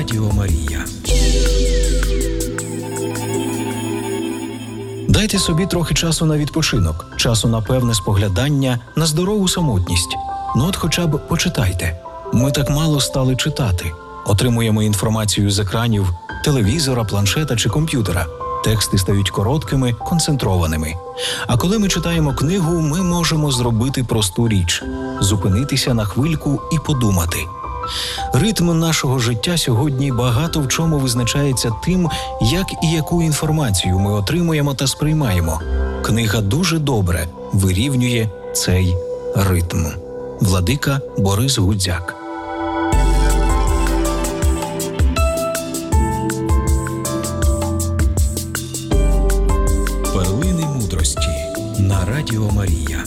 Радіо Марія. Дайте собі трохи часу на відпочинок, часу на певне споглядання, на здорову самотність. Ну от хоча б почитайте. Ми так мало стали читати. Отримуємо інформацію з екранів, телевізора, планшета чи комп'ютера. Тексти стають короткими, концентрованими. А коли ми читаємо книгу, ми можемо зробити просту річ – зупинитися на хвильку і подумати. Ритм нашого життя сьогодні багато в чому визначається тим, як і яку інформацію ми отримуємо та сприймаємо. Книга дуже добре вирівнює цей ритм. Владика Борис Гудзяк. Перлини мудрості на Радіо Марія.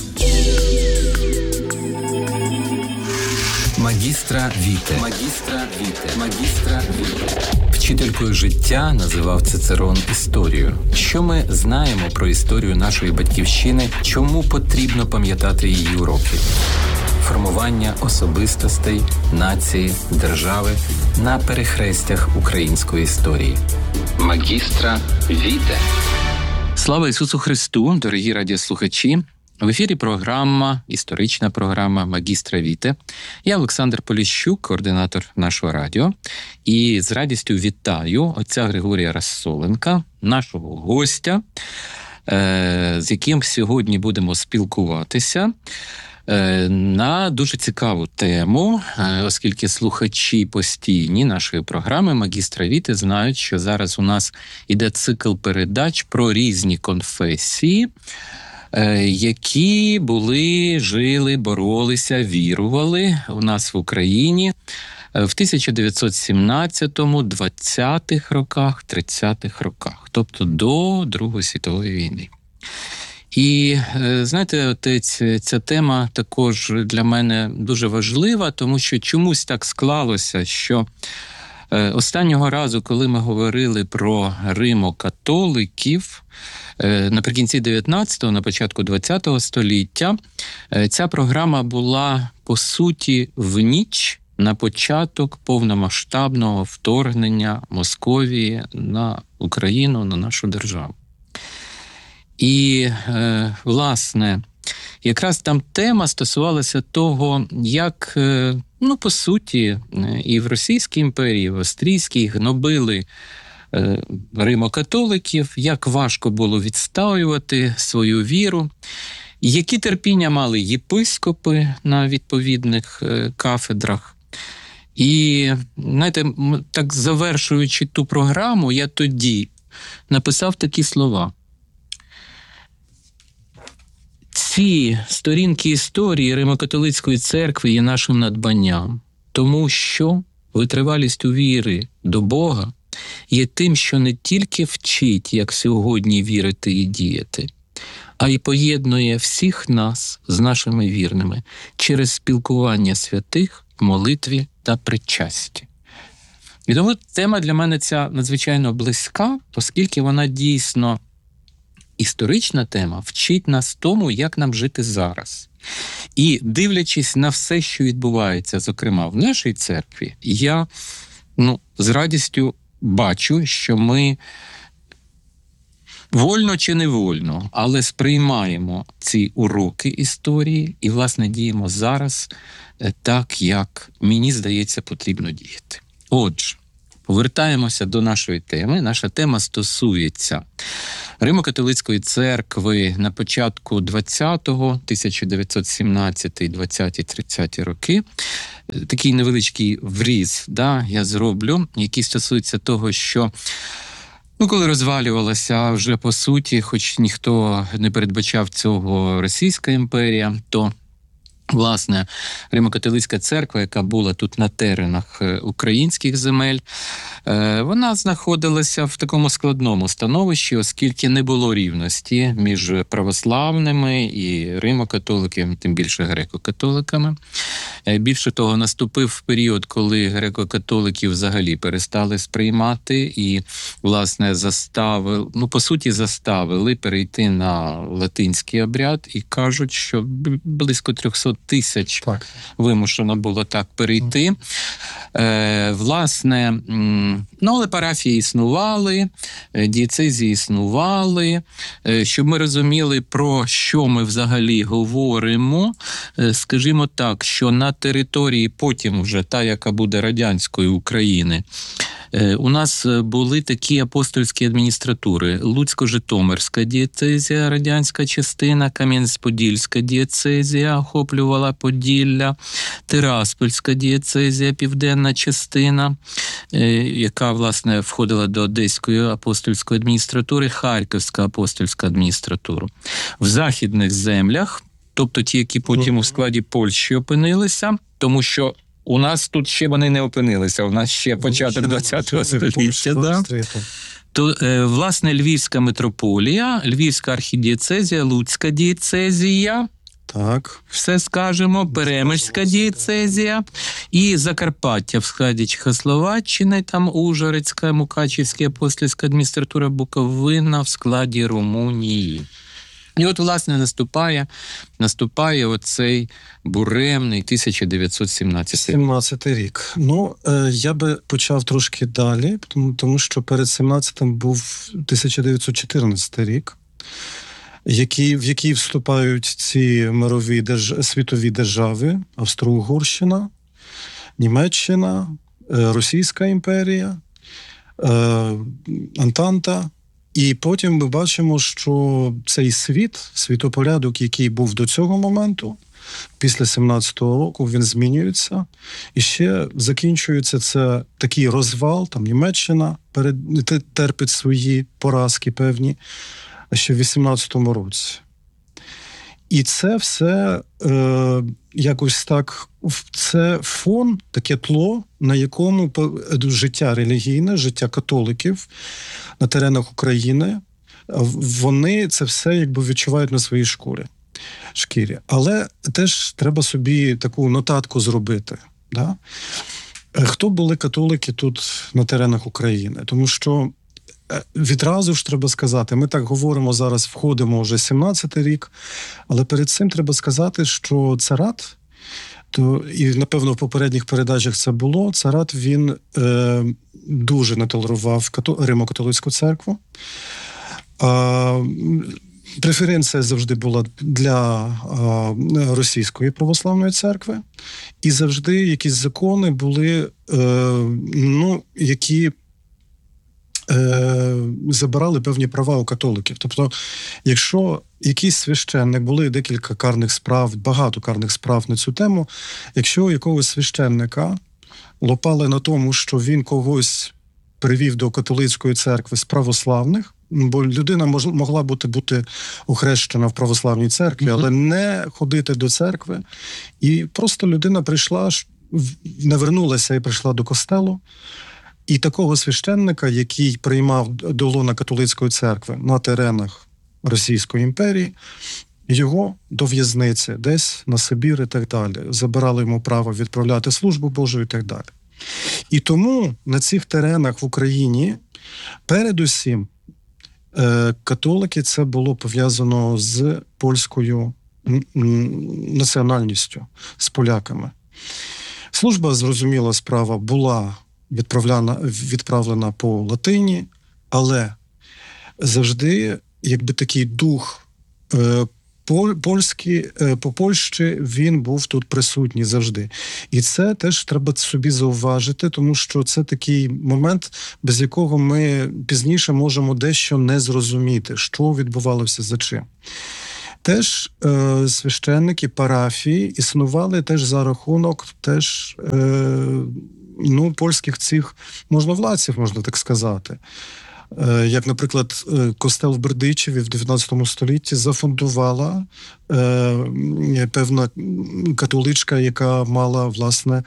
Магістра Віте. Магістра Віте. Магістра Віте. Вчителькою життя називав Цицерон історію. Що ми знаємо про історію нашої батьківщини, чому потрібно пам'ятати її уроки? Формування особистостей, нації, держави на перехрестях української історії. Магістра Віте. Слава Ісусу Христу, дорогі радіослухачі! В ефірі історична програма «Магістра Віте». Я Олександр Поліщук, координатор нашого радіо. І з радістю вітаю отця Григорія Рассоленка, нашого гостя, з яким сьогодні будемо спілкуватися на дуже цікаву тему, оскільки слухачі постійні нашої програми «Магістра Віте» знають, що зараз у нас іде цикл передач про різні конфесії, які жили, боролися, вірували у нас в Україні в 1917-му, 20-х роках, 30-х роках, тобто до Другої світової війни. І, знаєте, отець, ця тема також для мене дуже важлива, тому що чомусь так склалося, що останнього разу, коли ми говорили про римокатоликів, наприкінці 19-го, на початку 20-го століття, ця програма була, по суті, в ніч на початок повномасштабного вторгнення Московії на Україну, на нашу державу. І, власне, якраз там тема стосувалася того, як, по суті, і в Російській імперії, і в Австрійській гнобили римокатоликів, як важко було відстоювати свою віру, які терпіння мали єпископи на відповідних кафедрах. І, знаєте, так завершуючи ту програму, я тоді написав такі слова. Ці сторінки історії Римо-католицької церкви є нашим надбанням, тому що витривалість у віри до Бога є тим, що не тільки вчить, як сьогодні вірити і діяти, а й поєднує всіх нас з нашими вірними через спілкування святих в молитві та причасті. І тому тема для мене ця надзвичайно близька, оскільки вона дійсно історична тема, вчить нас тому, як нам жити зараз. І дивлячись на все, що відбувається, зокрема в нашій церкві, я з радістю бачу, що ми вольно чи невольно, але сприймаємо ці уроки історії і, власне, діємо зараз так, як, мені здається, потрібно діяти. Отже, повертаємося до нашої теми. Наша тема стосується Римо-католицької церкви на початку 20-го, 1917-й, 20-ті, 30-ті роки. Такий невеличкий вріз, я зроблю, який стосується того, що коли розвалювалася вже по суті, хоч ніхто не передбачав цього, Російська імперія, то власне, Римо-католицька церква, яка була тут на теренах українських земель, вона знаходилася в такому складному становищі, оскільки не було рівності між православними і римо-католиками, тим більше греко-католиками. Більше того, наступив період, коли греко-католиків взагалі перестали сприймати і, власне, заставили перейти на латинський обряд і кажуть, що близько 300 тисяч вимушено було так перейти. Власне, але парафії існували, дієцезії існували. Щоб ми розуміли, про що ми взагалі говоримо, скажімо так, що на території потім вже та, яка буде радянської України, у нас були такі апостольські адміністратури: Луцько-Житомирська дієцезія, радянська частина, Кам'янець-Подільська дієцезія охоплювала Поділля, Тираспольська дієцезія, південна частина, яка, власне, входила до Одеської апостольської адміністратури, Харківська апостольська адміністратура. В західних землях, тобто ті, які потім у складі Польщі опинилися, тому що у нас тут ще вони не опинилися, у нас ще початок ХХ століття. Да? То, власне, Львівська митрополія, Львівська архідієцезія, Луцька дієцезія, так, все скажемо, Перемишльська дієцезія і Закарпаття в складі Чехословаччини, там Ужгородська, Мукачівська апостольська адміністратура, Буковина в складі Румунії. І от, власне, наступає оцей буремний 1917 рік. Ну, я би почав трошки далі, тому що перед 17-м був 1914 рік, в який вступають ці мирові світові держави: Австро-Угорщина, Німеччина, Російська імперія, Антанта. І потім ми бачимо, що цей світопорядок, який був до цього моменту, після 17-го року, він змінюється. І ще закінчується це такий розвал, там Німеччина терпить свої поразки певні, ще в 18-му році. І це все якось так, це фон, таке тло, на якому життя релігійне, життя католиків на теренах України, вони це все якби відчувають на своїй шкірі. Але теж треба собі таку нотатку зробити. Да? Хто були католики тут на теренах України? Тому що відразу ж треба сказати, ми так говоримо зараз, входимо вже 17-й рік, але перед цим треба сказати, що царат, і, напевно, в попередніх передачах це було, царат, він дуже не толерував Римо-католицьку церкву. Преференція завжди була для Російської православної церкви, і завжди якісь закони були, які забирали певні права у католиків. Тобто, якщо якийсь священник, були декілька карних справ, багато карних справ на цю тему, якщо якогось священника лопали на тому, що він когось привів до католицької церкви з православних, бо людина могла бути охрещена в православній церкві, але не ходити до церкви, і просто людина прийшла, не вернулася і прийшла до костелу, і такого священника, який приймав до лона католицької церкви на теренах Російської імперії, його до в'язниці, десь на Сибір і так далі. Забирали йому право відправляти службу Божу і так далі. І тому на цих теренах в Україні передусім католики це було пов'язано з польською національністю, з поляками. Служба, зрозуміла справа, була відправлена по латині, але завжди, якби такий дух польський, по Польщі, він був тут присутній завжди. І це теж треба собі зауважити, тому що це такий момент, без якого ми пізніше можемо дещо не зрозуміти, що відбувалося за чим. Теж священники, парафії існували теж за рахунок теж польських цих можновладців, можна так сказати. Як, наприклад, костел в Бердичеві в 19 столітті зафондувала певна католичка, яка мала, власне,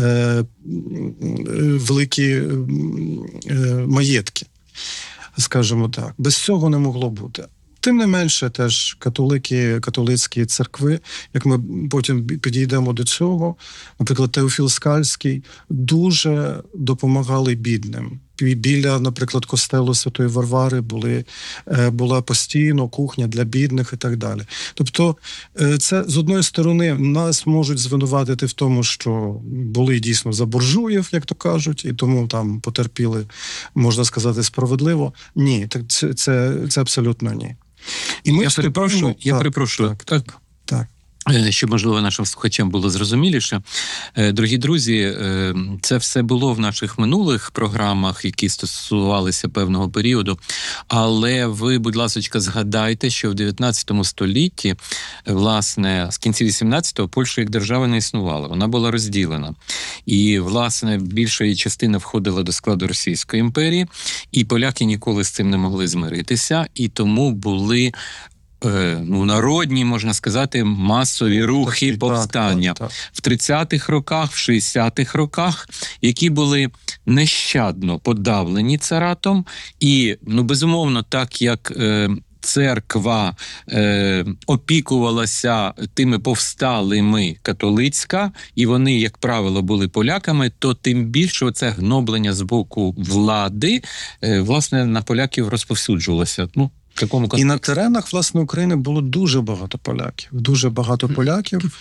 великі маєтки, скажімо так. Без цього не могло бути. Тим не менше, теж католицькі церкви, як ми потім підійдемо до цього, наприклад, Теофіл Скальський, дуже допомагали бідним. біля, наприклад, костелу Святої Варвари була постійно кухня для бідних і так далі. Тобто це, з одної сторони, нас можуть звинуватити в тому, що були дійсно за буржуїв, як то кажуть, і тому там потерпіли, можна сказати, справедливо. Ні, так це абсолютно ні. І ми Я перепрошую. Так. Щоб, можливо, нашим слухачам було зрозуміліше. Дорогі друзі, це все було в наших минулих програмах, які стосувалися певного періоду. Але ви, будь ласка, згадайте, що в 19 столітті, власне, з кінців 18-го Польща як держава не існувала. Вона була розділена. І, власне, більша її частина входила до складу Російської імперії. І поляки ніколи з цим не могли змиритися. І тому були народні, можна сказати, масові рухи повстання в 30-х роках, в 60-х роках, які були нещадно подавлені царатом. І, безумовно, так як церква опікувалася тими повсталими католицька, і вони, як правило, були поляками, то тим більше оце гноблення з боку влади, власне, на поляків розповсюджувалося. І на теренах, власне, України було дуже багато поляків. Дуже багато поляків.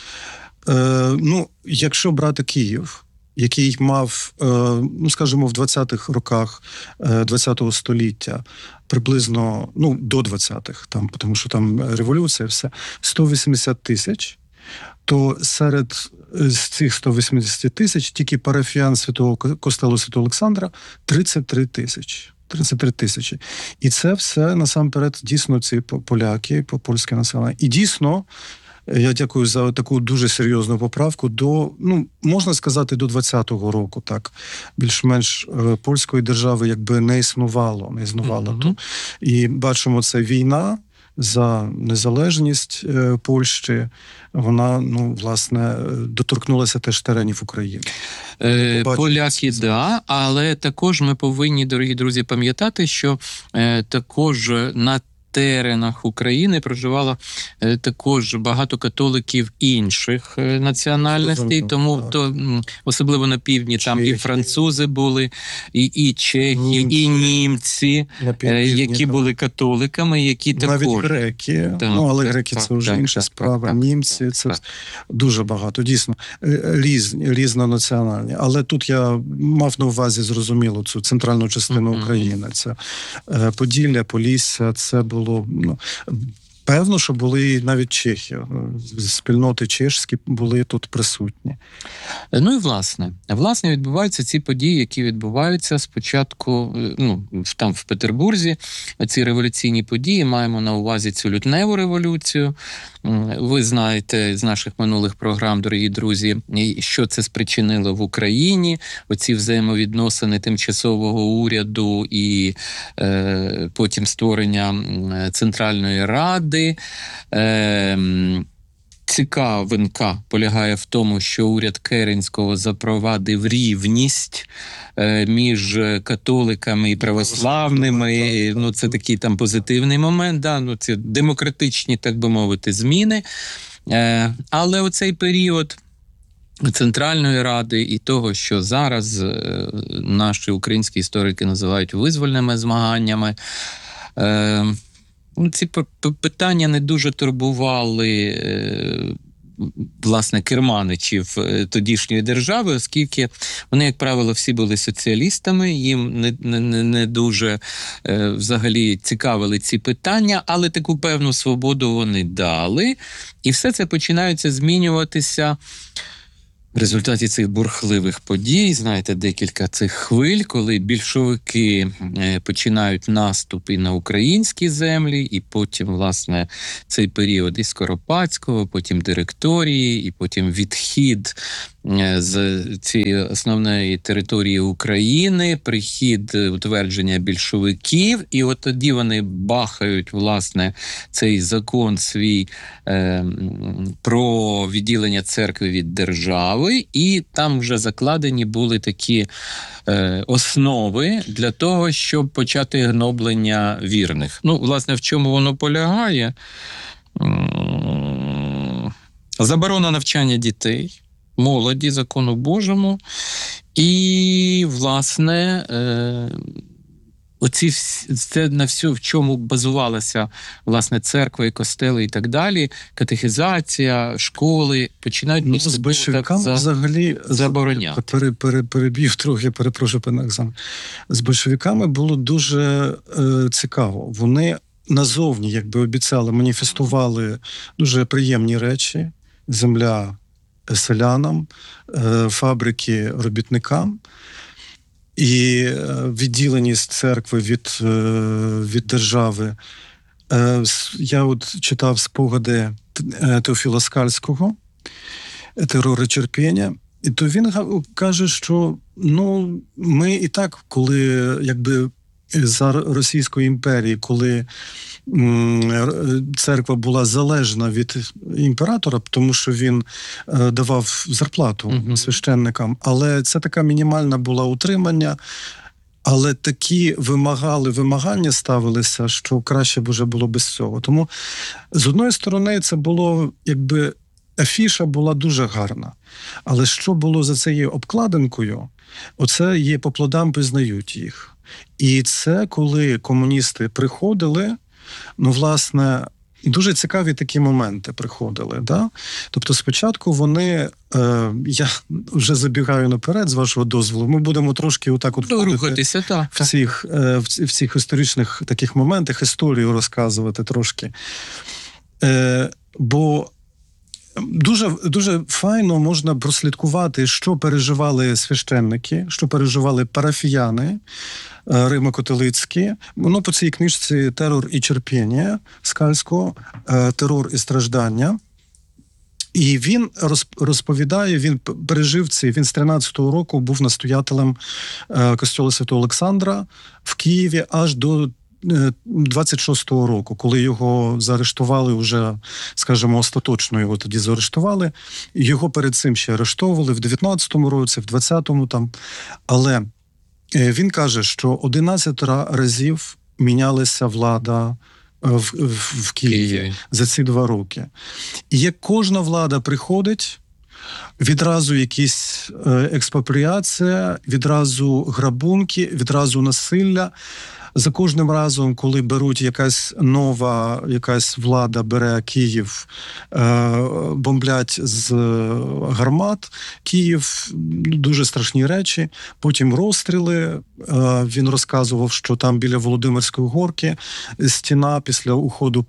Якщо брати Київ, який мав, скажімо, в 20-х роках 20-го століття, приблизно, до 20-х, тому що там революція, все, 180 тисяч, то серед з цих 180 тисяч тільки парафіян Святого Костелу Святого Олександра 33 тисячі. 33 тисячі. І це все, насамперед, дійсно ці поляки, польське населення. І дійсно, я дякую за таку дуже серйозну поправку, можна сказати, до 20-го року, так, більш-менш польської держави якби не існувало. І бачимо, це війна за незалежність Польщі, вона, власне, доторкнулася теж теренів України. Поляки, да, але також ми повинні, дорогі друзі, пам'ятати, що також на теренах України проживало також багато католиків інших національностей, тому особливо на півдні там і французи були, і чехи, і німці, які були католиками, які також... Навіть греки, але греки це вже інша справа, німці, це дуже багато, дійсно, різнонаціональні. Але тут я мав на увазі, зрозуміло, цю центральну частину України. Це Поділля, Полісся, це було, певно, що були навіть чехи, спільноти чешські були тут присутні. І власне відбуваються ці події, які відбуваються спочатку, там в Петербурзі, ці революційні події, маємо на увазі цю лютневу революцію. Ви знаєте з наших минулих програм, дорогі друзі, що це спричинило в Україні, оці взаємовідносини тимчасового уряду і потім створення Центральної Ради. Цікавинка полягає в тому, що уряд Керенського запровадив рівність між католиками і православними. Це такий там позитивний момент, це демократичні, так би мовити, зміни. Але оцей період Центральної Ради і того, що зараз наші українські історики називають визвольними змаганнями, ці питання не дуже турбували, власне, керманичів тодішньої держави, оскільки вони, як правило, всі були соціалістами, їм не дуже взагалі цікавили ці питання, але таку певну свободу вони дали. І все це починається змінюватися в результаті цих бурхливих подій, знаєте, декілька цих хвиль, коли більшовики починають наступ і на українські землі, і потім, власне, цей період і Скоропадського, потім директорії, і потім відхід з цієї основної території України, прихід утвердження більшовиків, і от тоді вони бахають, власне, цей закон свій про відділення церкви від держави, і там вже закладені були такі основи для того, щоб почати гноблення вірних. Власне, в чому воно полягає? Заборона навчання дітей, молоді, закону Божому, і І, власне, це на все, в чому базувалася, власне, церква і костели і так далі, катехізація, школи, починають з большевиками взагалі забороняти. Переб'ю трохи, перепрошую, пане Оксано. З большевиками було дуже цікаво. Вони назовні, якби обіцяли, маніфестували дуже приємні речі. Земля селянам, фабрики робітникам. І відділеність церкви від держави. Я от читав спогади Теофіла Скальського «Терор і терпіння», і то він каже, що ми і так, коли якби за Російської імперії, коли церква була залежна від імператора, тому що він давав зарплату священникам, але це така мінімальна була утримання, але такі вимагання ставилися, що краще б уже було без цього. Тому, з одної сторони, це було, якби, афіша була дуже гарна. Але що було за цією обкладинкою, оце є по плодам пізнають їх. І це, коли комуністи приходили, власне, дуже цікаві такі моменти приходили. Да? Тобто спочатку вони, я вже забігаю наперед, з вашого дозволу, ми будемо трошки отак от рухатися, в цих історичних таких моментах, історію розказувати трошки. Бо дуже, дуже файно можна прослідкувати, що переживали священники, що переживали парафіяни римо-католицькі. Воно по цій книжці «Терор і терпіння» Скальського, «Терор і страждання». І він розповідає, він пережив це, він з 13-го року був настоятелем костьолу Святого Олександра в Києві аж до 26-го року, коли його заарештували вже, скажімо, остаточно його тоді заарештували. Його перед цим ще арештовували в 19-му році, в 20-му там. Але він каже, що 11 разів мінялася влада в Києві за ці 2 роки. І як кожна влада приходить, відразу якісь експропріація, відразу грабунки, відразу насилля. За кожним разом, коли беруть якась влада бере Київ, бомблять з гармат Київ, дуже страшні речі. Потім розстріли. Він розказував, що там біля Володимирської горки стіна після уходу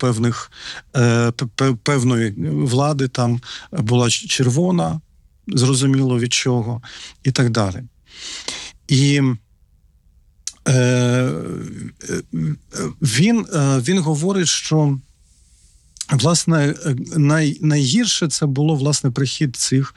певної влади там була червона, зрозуміло від чого, і так далі. І він говорить, що, власне, найгірше це було, власне, прихід цих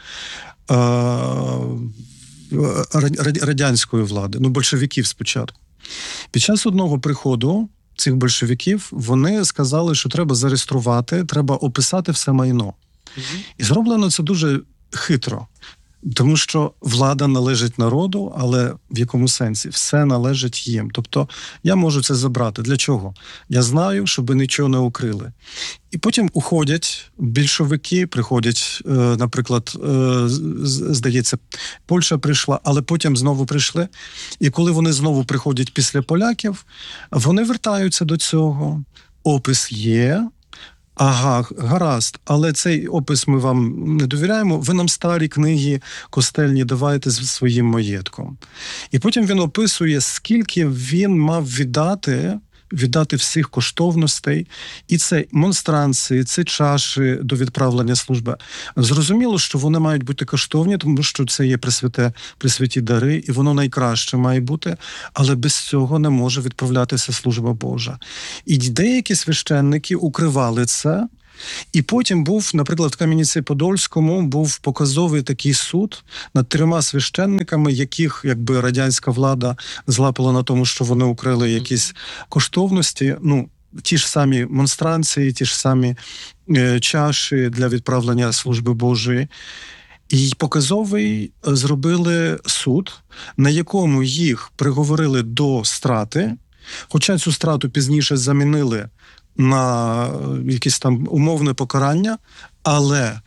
радянської влади, большевиків спочатку. Під час одного приходу цих большевиків вони сказали, що треба зареєструвати, треба описати все майно. І зроблено це дуже хитро. Тому що влада належить народу, але в якому сенсі? Все належить їм. Тобто я можу це забрати. Для чого? Я знаю, щоб нічого не укрили. І потім уходять більшовики, приходять, наприклад, здається, Польща прийшла, але потім знову прийшли. І коли вони знову приходять після поляків, вони вертаються до цього. Опис є. Ага, гаразд, але цей опис ми вам не довіряємо, ви нам старі книги костельні давайте з своїм маєтком. І потім він описує, скільки він мав віддати всіх коштовностей, і це монстранці, це чаші до відправлення служби. Зрозуміло, що вони мають бути коштовні, тому що це є пресвяті дари, і воно найкраще має бути, але без цього не може відправлятися служба Божа. І деякі священники укривали це, і потім був, наприклад, в Кам'янці-Подольському був показовий такий суд над 3 священниками, яких, якби, радянська влада злапала на тому, що вони укрили якісь коштовності, ті ж самі монстранції, ті ж самі чаші для відправлення служби Божої. І показовий зробили суд, на якому їх приговорили до страти, хоча цю страту пізніше замінили на якесь там умовне покарання, але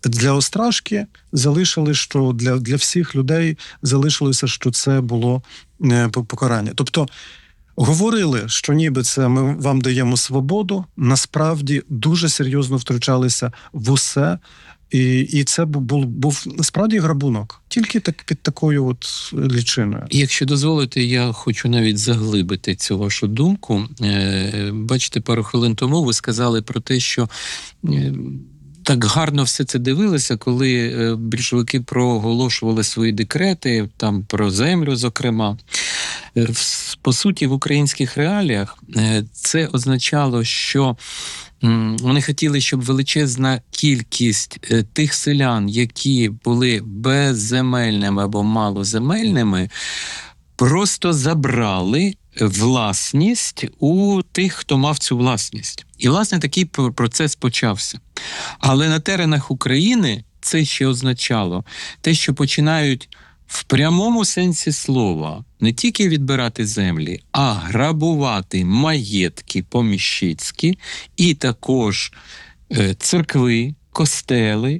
Для Острашки залишили, що для всіх людей залишилося, що це було покарання. Тобто говорили, що ніби це ми вам даємо свободу, насправді дуже серйозно втручалися в усе, і це був насправді грабунок, тільки під такою от лічиною. Якщо дозволите, я хочу навіть заглибити цю вашу думку. Бачите, пару хвилин тому ви сказали про те, що так гарно все це дивилося, коли більшовики проголошували свої декрети, там про землю, зокрема. По суті, в українських реаліях це означало, що вони хотіли, щоб величезна кількість тих селян, які були безземельними або малоземельними, просто забрали власність у тих, хто мав цю власність. І, власне, такий процес почався. Але на теренах України це ще означало те, що починають в прямому сенсі слова не тільки відбирати землі, а грабувати маєтки поміщицькі і також церкви, костели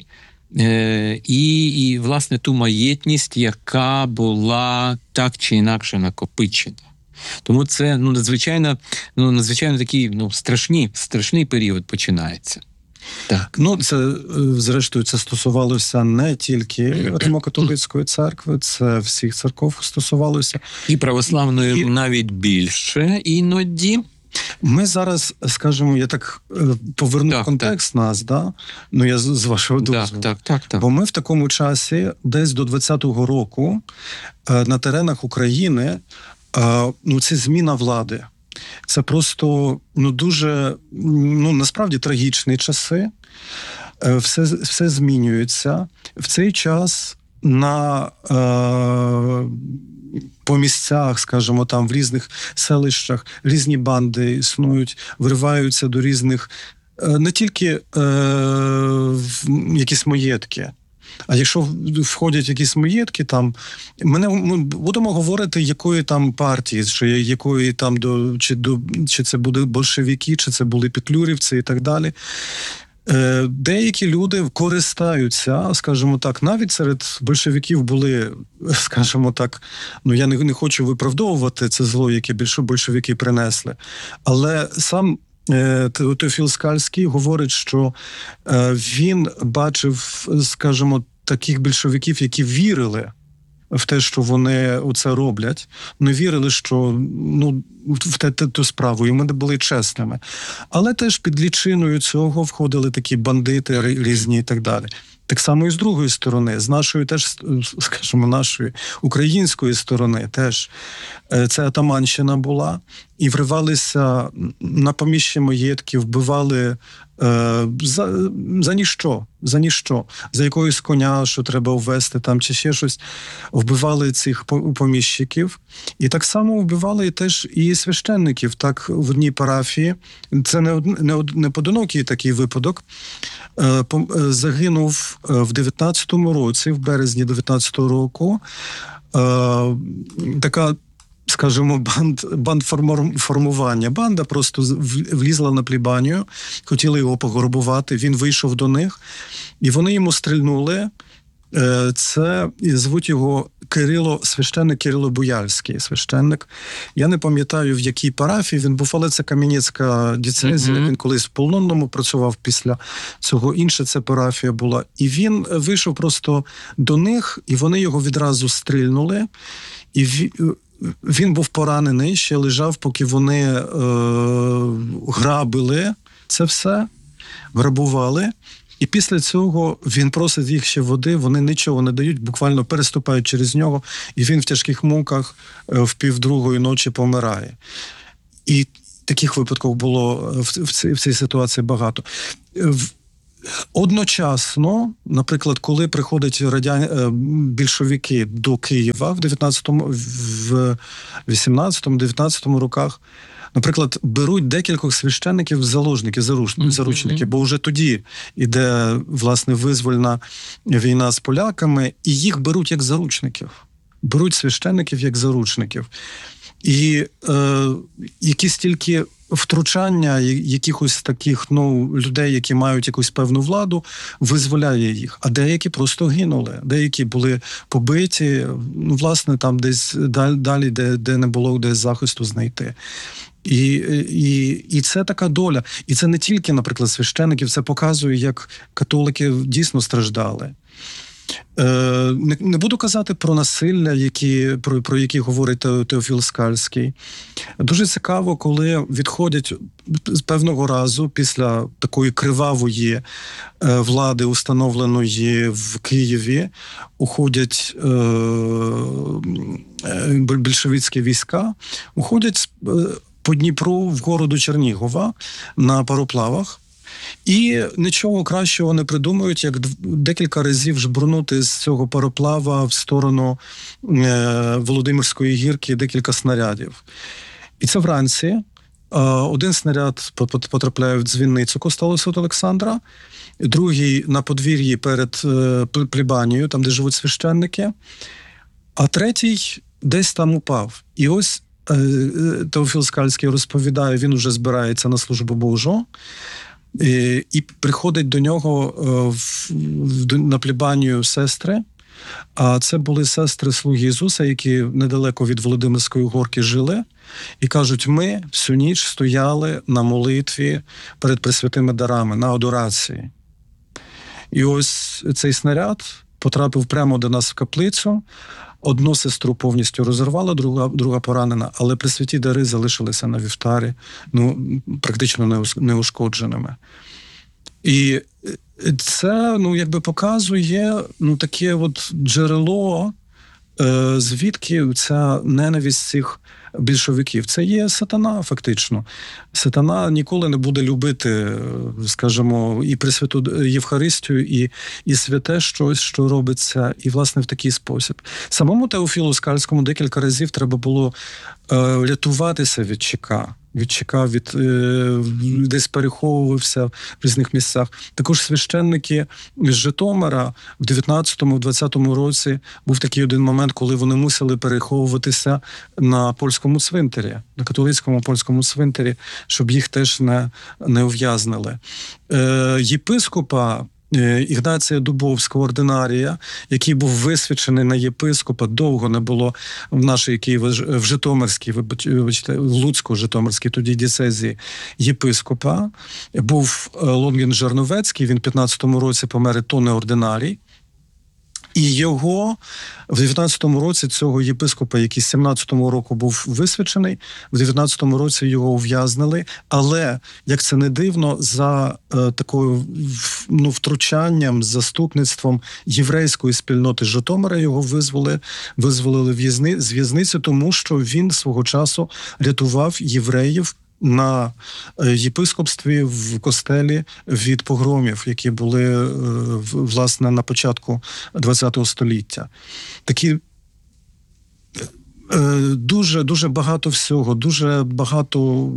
і, власне, ту маєтність, яка була так чи інакше накопичена. Тому це надзвичайно такий страшний період починається. Так. Це, зрештою, це стосувалося не тільки Римо-католицької церкви, це всіх церков стосувалося. І православної навіть більше іноді. Ми зараз, скажімо, я так поверну контекст нас, да? Я з вашого дозволу. Так. Бо ми в такому часі, десь до 20-го року, на теренах України, це зміна влади. Це просто дуже, насправді, трагічні часи. Все змінюється. В цей час по місцях, скажімо, там в різних селищах різні банди існують, вириваються до різних, не тільки якісь маєтки. А якщо входять якісь маєтки, там ми будемо говорити, якої там партії, якої там чи це були большевики, чи це були петлюрівці і так далі. Деякі люди користаються, скажімо так, навіть серед большевиків були, скажімо так, я не хочу виправдовувати це зло, яке большевики принесли, але сам Теофіл Скальський говорить, що він бачив, скажімо, таких більшовиків, які вірили в те, що вони оце роблять, не вірили, що в ту справу, і ми не були чесними. Але теж під лічиною цього входили такі бандити різні і так далі. Так само і з другої сторони, з нашої теж, скажімо, нашої української сторони теж це атаманщина була, і вривалися на поміщі маєтки, вбивали за ніщо, за якоюсь коня, що треба ввести там, чи ще щось, вбивали цих поміщиків. І так само вбивали теж і священників. Так, в одній парафії, це не поодинокий такий випадок, загинув в 19-му році, в березні 19-го року, така, скажімо, бандформування. Банда просто влізла на плібанію, хотіли його пограбувати, він вийшов до них, і вони йому стрільнули. Це, звуть його священник Кирило Буяльський, священник. Я не пам'ятаю, в якій парафії він був, але це Кам'янецька дієцезія. Він колись в Полонному працював, після цього інша ця парафія була. І він вийшов просто до них, і вони його відразу стрільнули. І він був поранений, ще лежав, поки вони грабили це все, грабували. І після цього він просить їх ще води, вони нічого не дають, буквально переступають через нього, і він в тяжких муках в 1:30 ночі помирає. І таких випадків було в цій ситуації багато. Одночасно, наприклад, коли приходять більшовики до Києва в 18-19 роках, наприклад, беруть декількох священників заручники, бо вже тоді іде, власне, визвольна війна з поляками, і їх беруть як заручників. Беруть священників як заручників. І якісь тільки втручання якихось таких людей, які мають якусь певну владу, визволяє їх. А деякі просто гинули, деякі були побиті, власне, там десь далі, де не було де захисту знайти. І це така доля. І це не тільки, наприклад, священиків, це показує, як католики дійсно страждали. Не буду казати про насилля, про які говорить Теофіл Скальський. Дуже цікаво, коли відходять з певного разу після такої кривавої влади, установленої в Києві, уходять більшовицькі війська, уходять по Дніпру вгору до Чернігова на пароплавах. І нічого кращого не придумують, як декілька разів жбурнути з цього пароплава в сторону Володимирської гірки декілька снарядів. І це вранці. Один снаряд потрапляє в дзвіницю костелу Святого Олександра, другий на подвір'ї перед плебанією, там, де живуть священники, а третій десь там упав. І ось Теофіл Скальський розповідає, він уже збирається на службу Божу, і приходить до нього на плебанію сестри, а це були сестри Слуги Ісуса, які недалеко від Володимирської горки жили, і кажуть, ми всю ніч стояли на молитві перед пресвятими дарами, на адорації. І ось цей снаряд потрапив прямо до нас в каплицю, одну сестру повністю розірвало, друга поранена, але пресвяті дари залишилися на вівтарі, практично неушкодженими. І це, якби показує, таке от джерело, звідки ця ненависть цих більшовиків. Це є сатана, фактично. Сатана ніколи не буде любити, скажімо, і Пресвяту Євхаристію, і святе щось, що робиться, і, власне, в такий спосіб. Самому Теофілу Скальському декілька разів треба було рятуватися від ЧК. Десь переховувався в різних місцях. Також священники з Житомира в 19-20 році був такий один момент, коли вони мусили переховуватися на польському цвинтарі, на католицькому польському цвинтарі, щоб їх теж не ув'язнили. Єпископа Ігнація Дубовського, ординарія, який був висвячений на єпископа, довго не було в нашій в Житомирській, вибачте, в Луцько-Житомирській тоді дієцезії єпископа, був Лонгін Жерновецький, він в 15-му році помер, то не ординарій. І його в 19-му році, цього єпископа, який з 17-го року був висвячений, в 19-му році його ув'язнили, але, як це не дивно, за такою втручанням, заступництвом єврейської спільноти Житомира його визволили з в'язниці, тому що він свого часу рятував євреїв на єпископстві в костелі від погромів, які були, власне, на початку ХХ століття. Такі дуже багато всього, дуже багато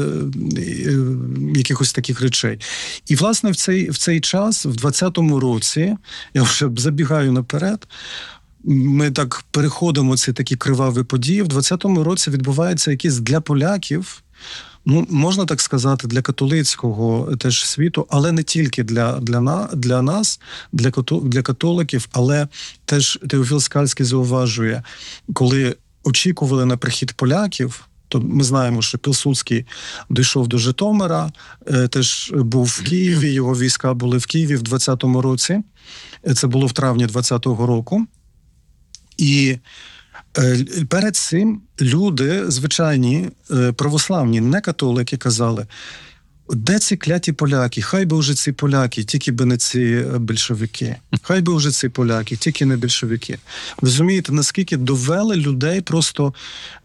якихось таких речей. І, власне, в цей час, в 20-му році, я вже забігаю наперед, ми так переходимо ці такі криваві події, в 20-му році відбувається якийсь для поляків, можна так сказати, для католицького теж світу, але не тільки для нас, для католиків, але теж Теофіл Скальський зауважує, коли очікували на прихід поляків, то ми знаємо, що Пілсудський дійшов до Житомира, теж був в Києві, його війська були в Києві в 20-му році, це було в травні 20-го року, і перед цим люди, звичайні, православні, не католики, казали, де ці кляті поляки? Хай би вже ці поляки, тільки би не ці більшовики. Хай би вже ці поляки, тільки не більшовики. Розумієте, наскільки довели людей просто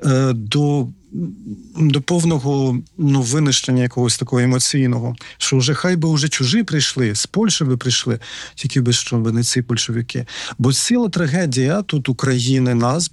до повного винищення якогось такого емоційного, що вже хай би вже чужі прийшли, з Польщі би прийшли, тільки би що би не ці більшовики. Бо ціла трагедія тут України, нас,